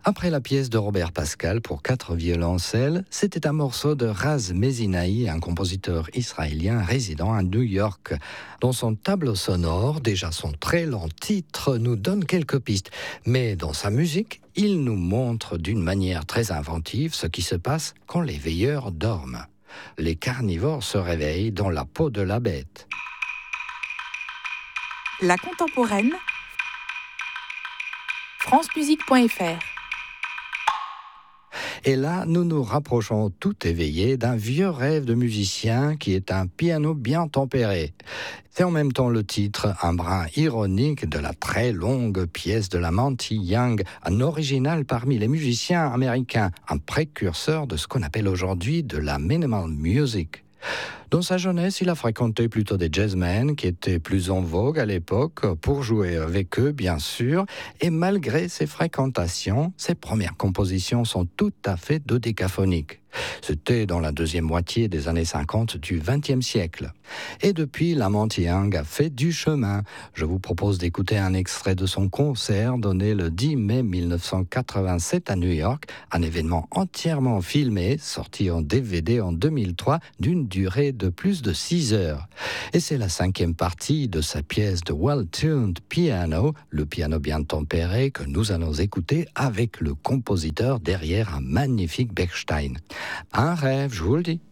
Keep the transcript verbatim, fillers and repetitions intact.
Après la pièce de Robert Pascal pour quatre violoncelles, c'était un morceau de Raz Mezzinaï, un compositeur israélien résidant à New York. Dans son tableau sonore, déjà son très lent titre nous donne quelques pistes, mais dans sa musique, il nous montre d'une manière très inventive ce qui se passe quand les veilleurs dorment. Les carnivores se réveillent dans la peau de la bête. La contemporaine, france musique point f r. Et là, nous nous rapprochons tout éveillés d'un vieux rêve de musicien qui est un piano bien tempéré. C'est en même temps le titre, un brin ironique de la très longue pièce de la Monty Young, un original parmi les musiciens américains, un précurseur de ce qu'on appelle aujourd'hui de la minimal music. Dans sa jeunesse, il a fréquenté plutôt des jazzmen qui étaient plus en vogue à l'époque, pour jouer avec eux bien sûr, et malgré ces fréquentations, ses premières compositions sont tout à fait dodécaphoniques. C'était dans la deuxième moitié des années cinquante du vingtième siècle. Et depuis, la Monty Young a fait du chemin. Je vous propose d'écouter un extrait de son concert donné le dix mai mille neuf cent quatre-vingt-sept à New York, un événement entièrement filmé, sorti en D V D en deux mille trois, d'une durée de plus de six heures. Et c'est la cinquième partie de sa pièce de Well-Tuned Piano, le piano bien tempéré, que nous allons écouter avec le compositeur derrière un magnifique Bechstein. Un rêve, je vous le dis.